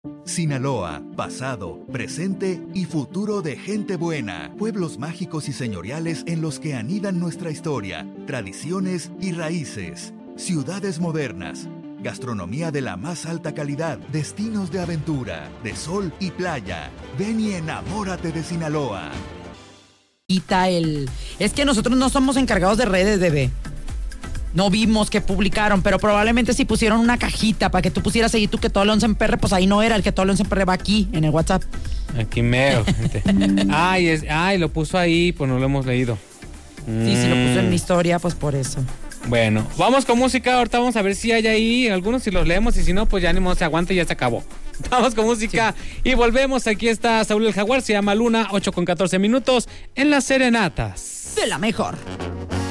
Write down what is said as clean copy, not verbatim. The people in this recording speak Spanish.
Sinaloa, pasado, presente y futuro de gente buena. Pueblos mágicos y señoriales en los que anidan nuestra historia, tradiciones y raíces. Ciudades modernas. Gastronomía de la más alta calidad. Destinos de aventura, de sol y playa. Ven y enamórate de Sinaloa. Es que nosotros no somos encargados de redes, bebé. No vimos que publicaron, pero probablemente si pusieron una cajita para que tú pusieras ahí tú que todo León Perre, pues ahí no era, el que todo León Perre va aquí, en el WhatsApp. Aquí mero, gente. Lo puso ahí, pues no lo hemos leído. Sí, lo puso en mi historia, pues por eso. Bueno, vamos con música, ahorita vamos a ver si hay ahí algunos, si los leemos, y si no, pues ya ni modo, se aguanta y ya se acabó. Vamos con música y volvemos. Aquí está Saúl el Jaguar, se llama Luna, 8:14 en las serenatas de la mejor.